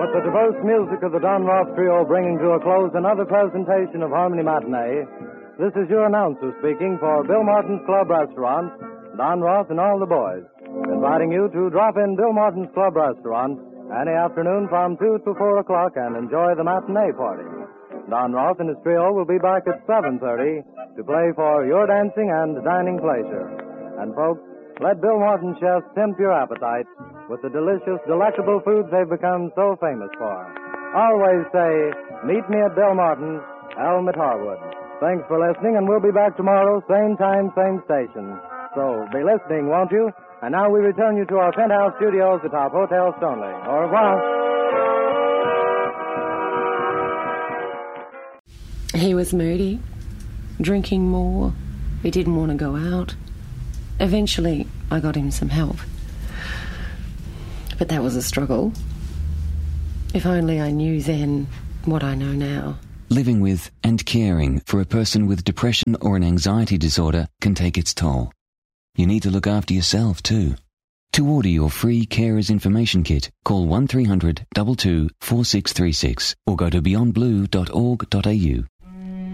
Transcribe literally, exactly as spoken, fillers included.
with the diverse music of the Don Ross Trio bringing to a close another presentation of Harmony Matinee, this is your announcer speaking for Bill Martin's Club Restaurant, Don Ross and all the boys, inviting you to drop in Bill Martin's Club Restaurant any afternoon from two to four o'clock and enjoy the matinee party. Don Ross and his trio will be back at seven thirty to play for your dancing and dining pleasure. And folks, let Bill Martin chefs tempt your appetite with the delicious, delectable foods they've become so famous for. Always say, meet me at Bill Martin's, Elm at Harwood. Thanks for listening, and we'll be back tomorrow, same time, same station. So be listening, won't you? And now we return you to our penthouse studios atop Hotel Stoneleigh. Au revoir. He was moody, drinking more. He didn't want to go out. Eventually, I got him some help. But that was a struggle. If only I knew then what I know now. Living with and caring for a person with depression or an anxiety disorder can take its toll. You need to look after yourself too. To order your free Carers Information Kit, call one three hundred two two four six three six or go to beyond blue dot org dot a u.